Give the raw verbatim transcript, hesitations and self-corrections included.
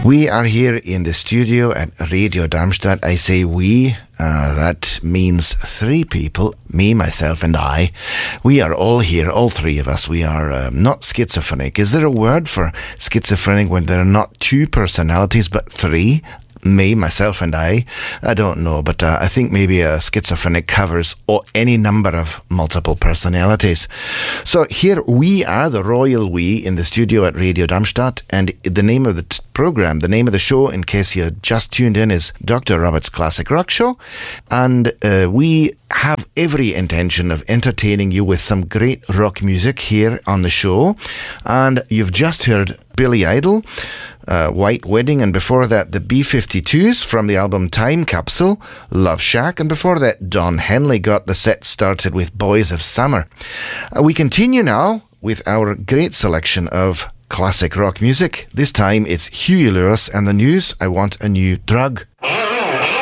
We are here in the studio at Radio Darmstadt. I say we, uh, that means three people, me, myself and I. We are all here, all three of us. We are uh, not schizophrenic. Is there a word for schizophrenic when there are not two personalities but three? Me, myself and I. I don't know, but uh, I think maybe a schizophrenic covers o- any number of multiple personalities. So here we are, the royal we, in the studio at Radio Darmstadt, and the name of the t- program, the name of the show, in case you just tuned in, is Doctor Robert's Classic Rock Show, and uh, we have every intention of entertaining you with some great rock music here on the show. And you've just heard Billy Idol, Uh, White Wedding, and before that the B fifty-twos from the album Time Capsule, Love Shack, and before that Don Henley got the set started with Boys of Summer. Uh, we continue now with our great selection of classic rock music. This time it's Huey Lewis and the News, I Want a New Drug.